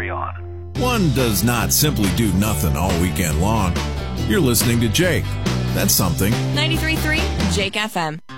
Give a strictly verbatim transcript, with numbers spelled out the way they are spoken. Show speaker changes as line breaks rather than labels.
agree on.
One does not simply do nothing all weekend long. You're listening to Jake. That's something.
ninety-three point three Jake F M.